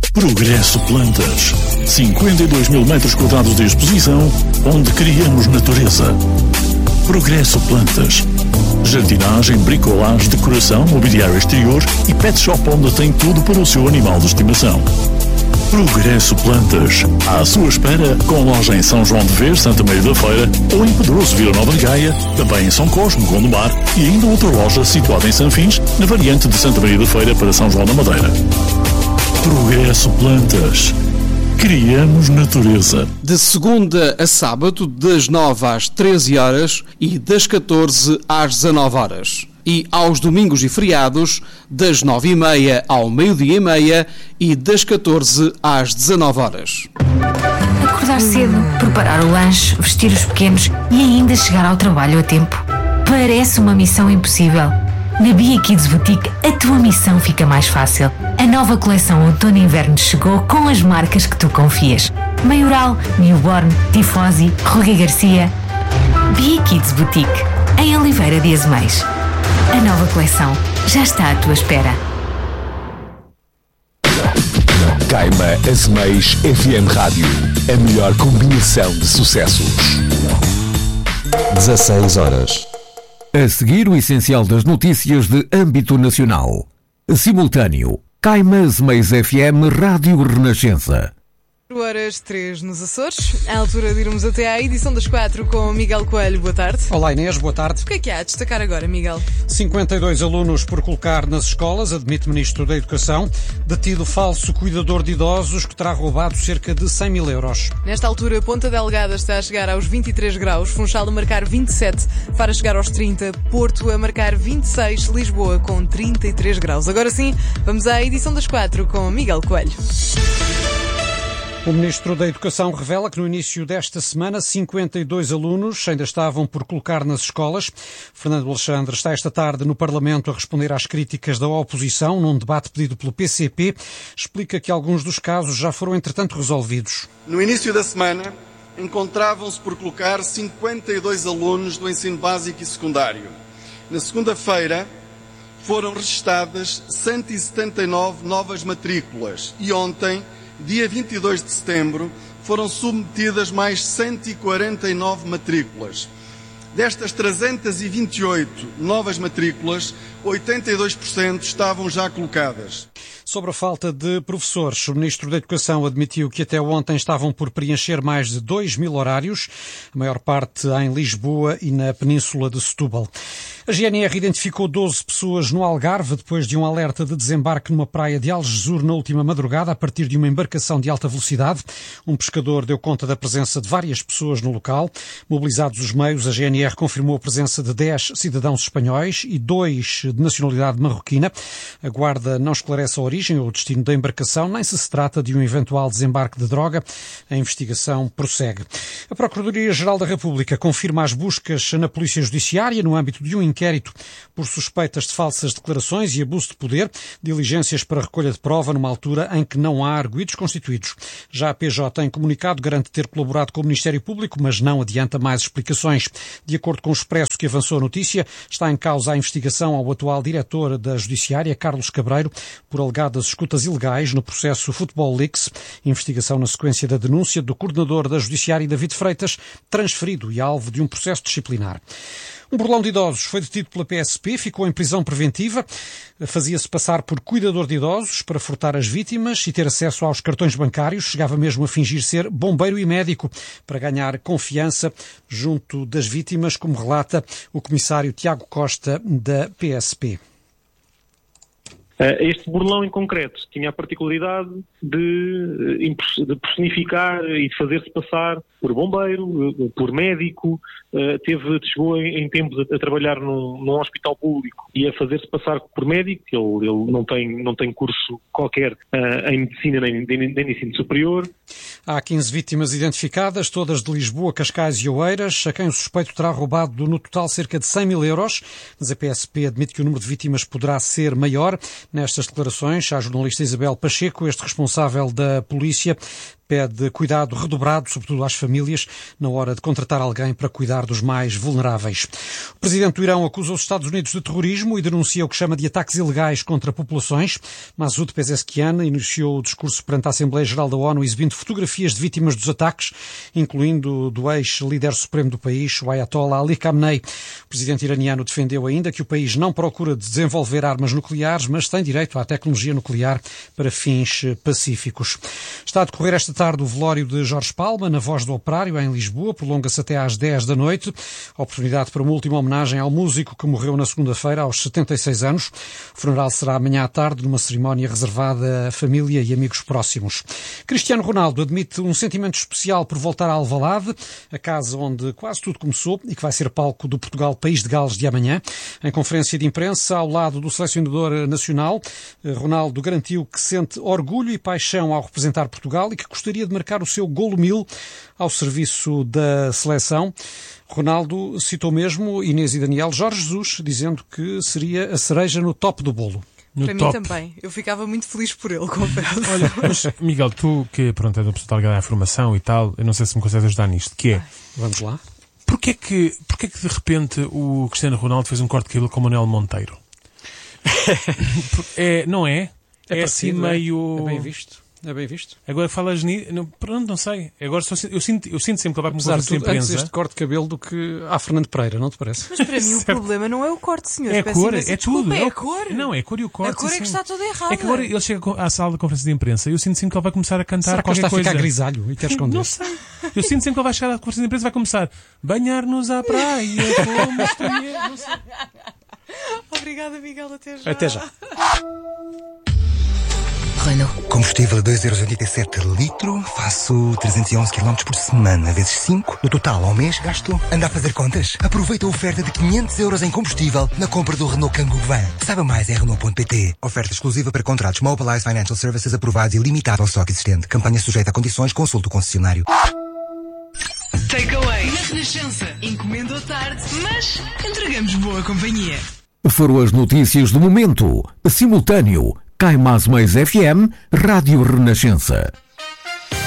Progresso Plantas. 52 mil metros quadrados de exposição, onde criamos natureza. Progresso Plantas. Jardinagem, bricolagem, decoração, mobiliário exterior e pet shop onde tem tudo para o seu animal de estimação. Progresso Plantas. À sua espera, com loja em São João de Vez, Santa Maria da Feira, ou em Pedroso, Vila Nova de Gaia, também em São Cosme, Gondomar, e ainda outra loja situada em Sanfins, na variante de Santa Maria da Feira para São João da Madeira. Progresso Plantas. Criamos natureza. De segunda a sábado, das 9 às 13 horas e das 14 às 19 horas. E aos domingos e feriados, das 9h30 ao meio-dia e meia e das 14 às 19 horas. Acordar cedo, preparar o lanche, vestir os pequenos e ainda chegar ao trabalho a tempo. Parece uma missão impossível. Na Bia Kids Boutique, a tua missão fica mais fácil. A nova coleção Outono e Inverno chegou com as marcas que tu confias. Maioral, Newborn, Tifosi, Rui Garcia. Bia Kids Boutique, em Oliveira de Azeméis. A nova coleção já está à tua espera. Caima Azeméis FM Rádio. A melhor combinação de sucessos. 16 horas. A seguir, o essencial das notícias de âmbito nacional. Simultâneo. Caima Azeméis FM Rádio Renascença. 4h03 nos Açores, à altura de irmos até à edição das 4 com Miguel Coelho. Boa tarde. Olá Inês, boa tarde. O que é há a destacar agora, Miguel? 52 alunos por colocar nas escolas, admite o Ministro da Educação. Detido falso cuidador de idosos que terá roubado cerca de 100 mil euros. Nesta altura, Ponta Delgada está a chegar aos 23 graus, Funchal a marcar 27, Faro a chegar aos 30, Porto a marcar 26, Lisboa com 33 graus. Agora sim, vamos à edição das 4 com Miguel Coelho. O Ministro da Educação revela que no início desta semana 52 alunos ainda estavam por colocar nas escolas. Fernando Alexandre está esta tarde no Parlamento a responder às críticas da oposição num debate pedido pelo PCP. Explica que alguns dos casos já foram entretanto resolvidos. No início da semana encontravam-se por colocar 52 alunos do ensino básico e secundário. Na segunda-feira foram registadas 179 novas matrículas e ontem, dia 22 de setembro, foram submetidas mais 149 matrículas. Destas 328 novas matrículas, 82% estavam já colocadas. Sobre a falta de professores, o Ministro da Educação admitiu que até ontem estavam por preencher mais de 2.000 horários, a maior parte em Lisboa e na Península de Setúbal. A GNR identificou 12 pessoas no Algarve depois de um alerta de desembarque numa praia de Algesur na última madrugada a partir de uma embarcação de alta velocidade. Um pescador deu conta da presença de várias pessoas no local. Mobilizados os meios, a GNR confirmou a presença de 10 cidadãos espanhóis e 2 de nacionalidade marroquina. A Guarda não esclarece a origem ou o destino da embarcação, nem se trata de um eventual desembarque de droga. A investigação prossegue. A Procuradoria-Geral da República confirma as buscas na Polícia Judiciária no âmbito de um inquérito por suspeitas de falsas declarações e abuso de poder, diligências para recolha de prova numa altura em que não há arguidos constituídos. Já a PJ, em comunicado, garante ter colaborado com o Ministério Público, mas não adianta mais explicações. De acordo com o Expresso que avançou a notícia, está em causa a investigação ao atual diretor da Judiciária, Carlos Cabreiro, por alegadas escutas ilegais no processo Football Leaks, investigação na sequência da denúncia do coordenador da Judiciária, David Freitas, transferido e alvo de um processo disciplinar. Um burlão de idosos foi detido pela PSP, ficou em prisão preventiva, fazia-se passar por cuidador de idosos para furtar as vítimas e ter acesso aos cartões bancários, chegava mesmo a fingir ser bombeiro e médico para ganhar confiança junto das vítimas, como relata o comissário Tiago Costa da PSP. Este burlão em concreto tinha a particularidade de personificar e de fazer-se passar por bombeiro, por médico, chegou em tempos a trabalhar num hospital público e a fazer-se passar por médico. Ele não tem curso qualquer em medicina nem de ensino superior. Há 15 vítimas identificadas, todas de Lisboa, Cascais e Oeiras, a quem o suspeito terá roubado no total cerca de 100 mil euros, mas a PSP admite que o número de vítimas poderá ser maior. Nestas declarações, à jornalista Isabel Pacheco, este responsável da polícia pede cuidado redobrado, sobretudo às famílias, na hora de contratar alguém para cuidar dos mais vulneráveis. O presidente do Irão acusa os Estados Unidos de terrorismo e denuncia o que chama de ataques ilegais contra populações. Masoud Pezeshkian iniciou o discurso perante a Assembleia Geral da ONU exibindo fotografias de vítimas dos ataques, incluindo do ex-líder supremo do país, o Ayatollah Ali Khamenei. O presidente iraniano defendeu ainda que o país não procura desenvolver armas nucleares, mas tem direito à tecnologia nuclear para fins pacíficos. Está a decorrer esta tarde o velório de Jorge Palma, na Voz do Operário, em Lisboa. Prolonga-se até às 10 da noite. Oportunidade para uma última homenagem ao músico que morreu na segunda-feira, aos 76 anos. O funeral será amanhã à tarde, numa cerimónia reservada à família e amigos próximos. Cristiano Ronaldo admite um sentimento especial por voltar a Alvalade, a casa onde quase tudo começou e que vai ser palco do Portugal-País de Gales de amanhã. Em conferência de imprensa, ao lado do selecionador nacional, Ronaldo garantiu que sente orgulho e paixão ao representar Portugal e que gostaria de marcar o seu golo 1000 ao serviço da seleção. Ronaldo citou mesmo Inês e Daniel Jorge Jesus, dizendo que seria a cereja no top do bolo. Para mim também. Eu ficava muito feliz por ele, confesso. Olha, mas Miguel, tu que pronto, é da pessoa ligada à informação e tal, eu não sei se me consegues ajudar nisto, que é... Vamos lá. Porquê que de repente o Cristiano Ronaldo fez um corte de cabelo com o Manuel Monteiro? Não é? É assim meio... É bem visto. É bem visto. Agora falas nisso... Pronto, não sei. Agora eu sinto sempre que ele vai começar a imprensa. Antes este corte de cabelo do que a Fernando Pereira, não te parece? Mas para mim o problema não é o corte, senhor. É a cor, é tudo. É a cor. Não, é a cor e o corte. A cor é que está toda errada. É que agora ele chega à sala de conferência de imprensa e eu sinto sempre que ele vai começar a cantar Será que qualquer coisa. Está a ficar grisalho e quer esconder? Não sei. Eu sinto sempre que ele vai chegar à conferência de imprensa e vai começar banhar-nos à praia como estranheiros. Não sei. Obrigada, Miguel. Até já. Até já. Renault. Combustível 2,87€ litro, faço 311 km por semana, vezes 5. No total, ao mês, gasto... Anda a fazer contas? Aproveita a oferta de 500€ em combustível na compra do Renault Kangoo Van. Saiba mais em Renault.pt. Oferta exclusiva para contratos Mobilize Financial Services aprovados e limitada ao estoque existente. Campanha sujeita a condições, consulte o concessionário. Takeaway. Na Renascença. Encomenda à tarde, mas entregamos boa companhia. Foram as notícias do momento. Simultâneo. Cai Mais FM, Rádio Renascença.